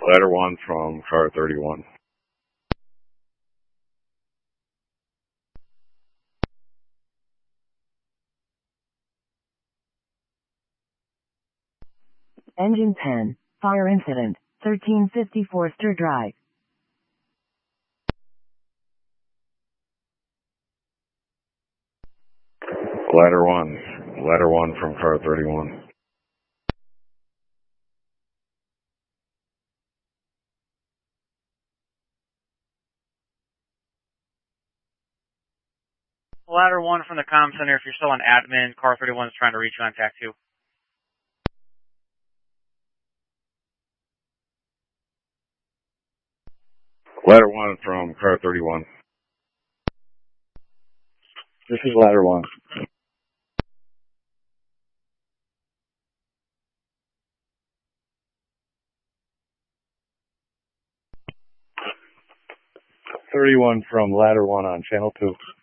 Ladder 1 from car 31. Engine 10, fire incident, 1350 Forster Drive. Ladder 1 from car 31. Ladder 1 from the comm center. If you're still on admin, car 31 is trying to reach you on TAC 2. Ladder 1 from car 31. This is Ladder 1. '31 from Ladder 1 on channel 2.